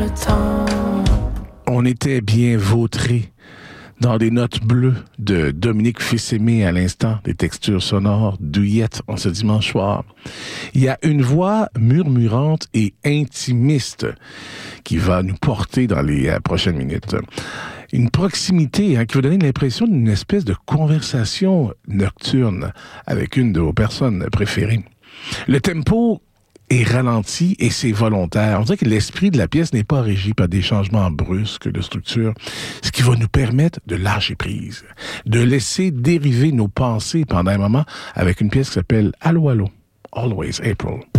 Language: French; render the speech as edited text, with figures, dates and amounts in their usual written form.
On était bien vautrés dans des notes bleues de Dominique Fils-Aimé à l'instant, des textures sonores douillettes en ce dimanche soir. Il y a une voix murmurante et intimiste qui va nous porter dans les prochaines minutes. Une proximité qui va donner l'impression d'une espèce de conversation nocturne avec une de vos personnes préférées. Le tempo est ralenti et c'est volontaire. On dirait que l'esprit de la pièce n'est pas régi par des changements brusques de structure, ce qui va nous permettre de lâcher prise, de laisser dériver nos pensées pendant un moment avec une pièce qui s'appelle Allô, Allô, Always April.